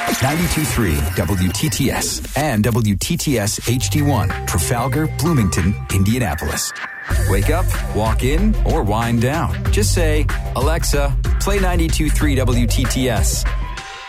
92.3 WTTS and WTTS HD1, Trafalgar, Bloomington, Indianapolis. Wake up, walk in, or wind down. Just say, Alexa, play 92.3 WTTS.